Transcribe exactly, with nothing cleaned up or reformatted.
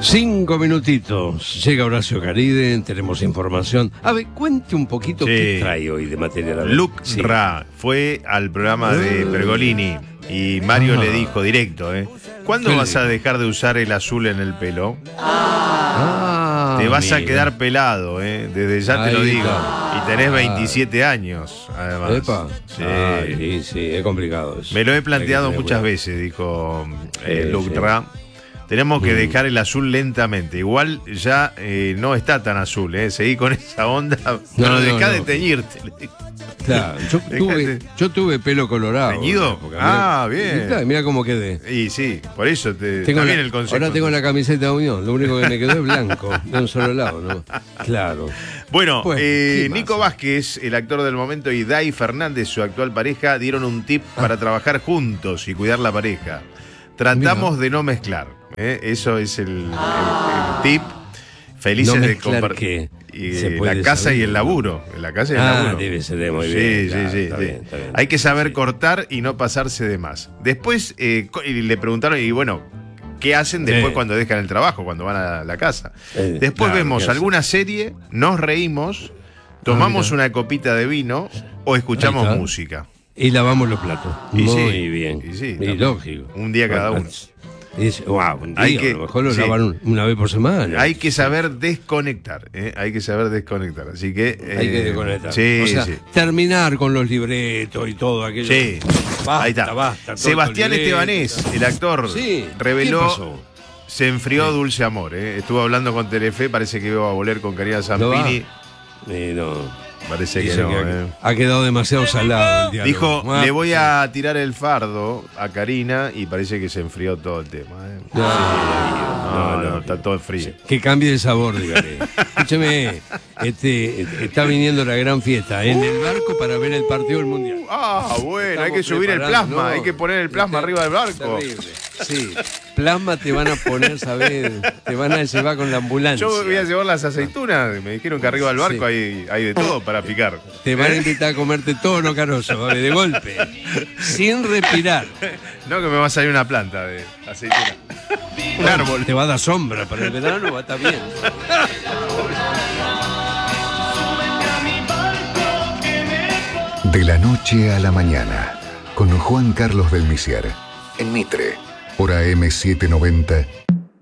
Cinco minutitos. Llega Horacio Caride, tenemos información. A ver, cuente un poquito Sí. qué trae hoy de material. Luke Sí. Ra fue al programa de Pergolini y Mario Ah. le dijo directo, ¿eh? ¿Cuándo ¿Qué le vas a dijo? dejar de usar el azul en el pelo? Ah, Te vas a mira. quedar pelado, ¿eh? Desde ya te Ahí lo digo. está. Y tenés Ah. veintisiete años, además. Epa. Sí. Ay, sí, sí, es complicado eso. Me lo he planteado Hay que tener muchas cuidado. veces, dijo eh, Sí, Luke sí. Ra. Tenemos que Mm. dejar el azul lentamente. Igual ya eh, no está tan azul, ¿eh? Seguí con esa onda. Pero no, dejá no. de teñirte. le digo. Claro, yo tuve, Dejate. yo tuve pelo colorado. ¿Teñido? en la época. Ah, Mirá- bien. Mirá, mirá cómo quedé. Y sí, por eso te, Tengo está bien la- el consejo. ahora tengo la camiseta de Unión, lo único que me quedó es blanco, de un solo lado, ¿no? Claro. Bueno, Bueno, eh, ¿qué más? Nico Vázquez, el actor del momento, y Dai Fernández, su actual pareja, dieron un tip Ah. para trabajar juntos y cuidar la pareja. Tratamos de no mezclar. ¿eh? Eso es el, el- el tip. Felices No de mezclar compartir. qué. Y Se puede la casa saber, y el ¿no? laburo. La casa y el Ah, laburo. debe ser muy Sí, bien, sí, claro, sí, está sí. bien, está bien. Hay que saber Sí. cortar y no pasarse de más. Después eh, co- y le preguntaron, y bueno, ¿qué hacen después Sí. cuando dejan el trabajo, cuando van a la casa? Eh, Después claro, vemos ¿qué hacen? alguna serie, nos reímos, tomamos mira. una copita de vino o escuchamos Ahí está. música. Y lavamos los platos. Y Muy sí, bien. y sí, Y también. lógico. Un día cada Bueno, uno. es- wow, un día, Hay que- a lo mejor lo sí. lavan un- una vez por semana. Hay que saber desconectar, ¿eh? Hay que saber desconectar. Así que. Hay que eh, desconectar. Sí, o sea, sí. terminar con los libretos y todo aquello. Sí, Basta, ahí está. basta, todo Sebastián el libreto. Estebanés, el actor, Sí, ¿qué reveló. pasó? Se enfrió Dulce Amor, ¿eh? Estuvo hablando con Telefe, parece que iba a volver con Karina ¿No va? Zampini. Eh, no. Parece que Dice no, que ¿eh? ha, ha quedado demasiado salado el diálogo. Dijo, Ah, le voy a tirar el fardo a Karina y parece que se enfrió todo el tema. ¿eh? No, No, no, no, no. está todo frío. Que cambie de sabor, dígale. Escúcheme, este, está viniendo la gran fiesta en el barco para ver el partido del Mundial. Ah, bueno, hay Estamos que subir el preparando, plasma, ¿no? hay que poner el plasma Está arriba del barco. terrible. Sí, plasma te van a poner, ¿sabes? Te van a llevar con la ambulancia. Yo voy a llevar las aceitunas, me dijeron que arriba del barco Sí. hay, hay de todo para picar. Te van a invitar a comerte todo lo caroso, ¿vale? De golpe, sin respirar. No que me va a salir una planta de aceituna. Un árbol. Te va a dar sombra para el verano, va a estar bien. De la noche a la mañana, con Juan Carlos del Misier, en Mitre, por A M setecientos noventa,